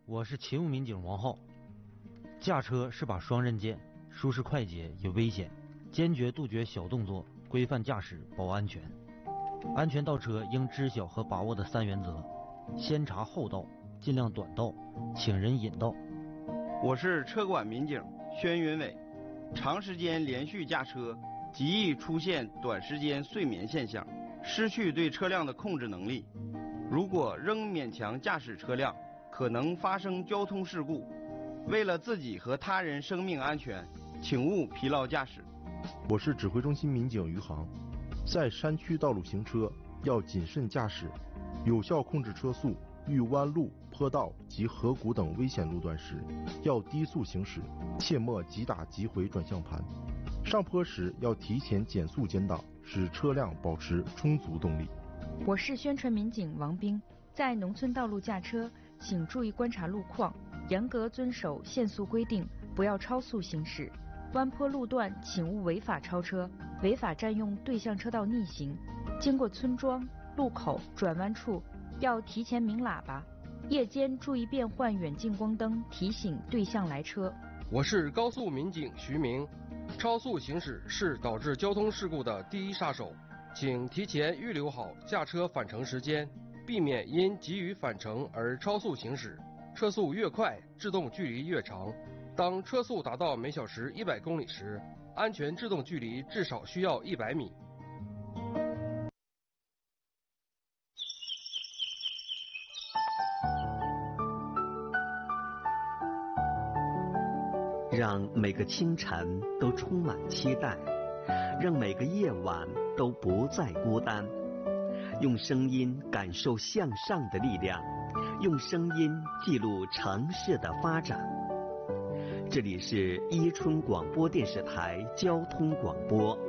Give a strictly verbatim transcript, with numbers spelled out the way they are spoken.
我是勤务民警王浩。驾车是把双刃剑，舒适快捷也危险，坚决杜绝小动作，规范驾驶保安全。安全倒车应知晓和把握的三原则：先查后到，尽量短道，请人引道。 我是车管民警宣云伟。长时间连续驾车，极易出现短时间睡眠现象，失去对车辆的控制能力。如果仍勉强驾驶车辆，可能发生交通事故。为了自己和他人生命安全，请勿疲劳驾驶。 我是指挥中心民警余航。在山区道路行车要谨慎驾驶，有效控制车速。遇弯路、坡道及河谷等危险路段时，要低速行驶，切莫急打急回转向盘。上坡时要提前减速减档，使车辆保持充足动力。 我是宣传民警王斌。在农村道路驾车，请注意观察路况，严格遵守限速规定，不要超速行驶。弯坡路段请勿违法超车，违法占用对向车道逆行。经过村庄、路口、转弯处，要提前鸣喇叭。夜间注意变换远近光灯，提醒对向来车。 我是高速民警徐明。超速行驶是导致交通事故的第一杀手，请提前预留好驾车返程时间，避免因急于返程而超速行驶。车速越快，制动距离越长。当车速达到每小时一百公里时，安全制动距离至少需要一百米。 让每个清晨都充满期待，让每个夜晚都不再孤单。用声音感受向上的力量，用声音记录城市的发展。这里是伊春广播电视台交通广播。